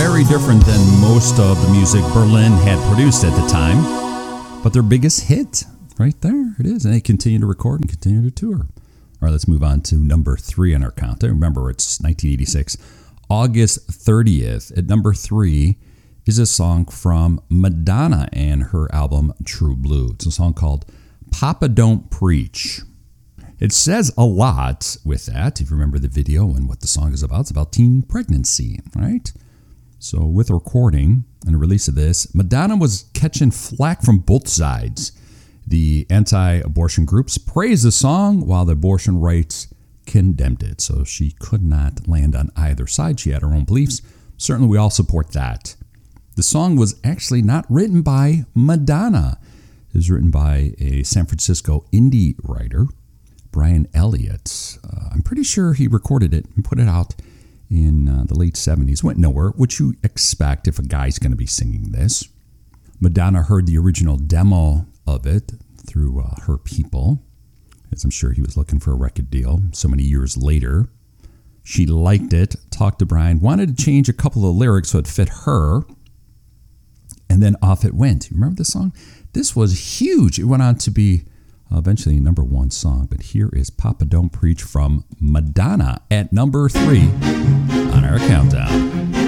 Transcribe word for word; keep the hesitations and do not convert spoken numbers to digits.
very different than most of the music Berlin had produced at the time. But their biggest hit, right there, it is. And they continue to record and continue to tour. All right, let's move on to number three on our countdown. Remember, it's nineteen eighty-six. August thirtieth, at number three, is a song from Madonna and her album True Blue. It's a song called Papa Don't Preach. It says a lot with that. If you remember the video and what the song is about, it's about teen pregnancy, right? So with the recording and the release of this, Madonna was catching flack from both sides. The anti-abortion groups praised the song while the abortion rights condemned it. So she could not land on either side. She had her own beliefs. Certainly we all support that. The song was actually not written by Madonna. It was written by a San Francisco indie writer, Brian Elliott. Uh, I'm pretty sure he recorded it and put it out in uh, the late seventies. Went nowhere, which you expect if a guy's going to be singing this. Madonna heard the original demo of it through uh, her people, as I'm sure he was looking for a record deal so many years later. She liked it, talked to Brian, wanted to change a couple of lyrics so it fit her, and then off it went. You remember this song? This was huge. It went on to be uh, eventually a number one song, but here is Papa Don't Preach from Madonna at number three on our countdown.